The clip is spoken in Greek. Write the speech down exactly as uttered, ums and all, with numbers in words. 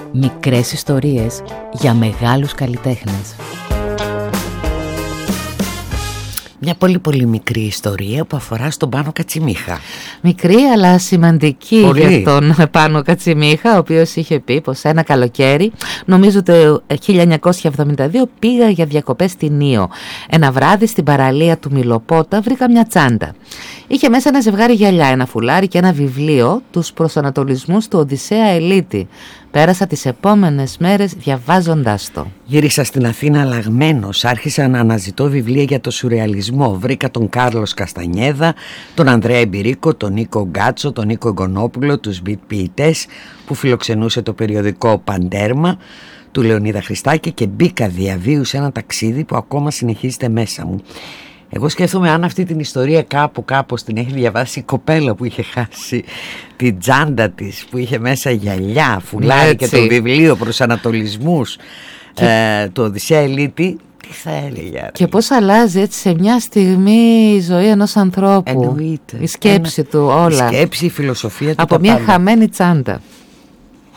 Μικρές ιστορίες για μεγάλους καλλιτέχνες. Μια πολύ πολύ μικρή ιστορία που αφορά στον Πάνο Κατσιμίχα. Μικρή αλλά σημαντική πολύ. Για τον Πάνο Κατσιμίχα, ο οποίος είχε πει πως ένα καλοκαίρι, νομίζω το χίλια εννιακόσια εβδομήντα δύο, πήγα για διακοπές στην Ήο. Ένα βράδυ στην παραλία του Μιλοπότα βρήκα μια τσάντα. Είχε μέσα ένα ζευγάρι γυαλιά, ένα φουλάρι και ένα βιβλίο, τους προσανατολισμούς του Οδυσσέα Ελίτη. Πέρασα τις επόμενες μέρες διαβάζοντάς το. Γύρισα στην Αθήνα αλλαγμένος. Άρχισα να αναζητώ βιβλία για το σουρεαλισμό. Βρήκα τον Κάρλος Καστανιέδα, τον Ανδρέα Εμπειρίκο, τον Νίκο Γκάτσο, τον Νίκο Εγκονόπουλο, τους beat ποιητές που φιλοξενούσε το περιοδικό Παντέρμα του Λεωνίδα Χριστάκη, και μπήκα διαβίου σε ένα ταξίδι που ακόμα συνεχίζεται μέσα μου. Εγώ σκέφτομαι αν αυτή την ιστορία κάπου κάπως την έχει διαβάσει η κοπέλα που είχε χάσει την τσάντα της, που είχε μέσα γυαλιά, φουλάρι και το βιβλίο προσανατολισμούς και... ε, του Οδυσσέα Ελίτη. Τι θα έλεγε. Και πώς αλλάζει έτσι σε μια στιγμή η ζωή ενός ανθρώπου. Εννοείται. Η σκέψη Ένα... του όλα. Η σκέψη, η φιλοσοφία του. Από μια πάντα. Χαμένη τσάντα.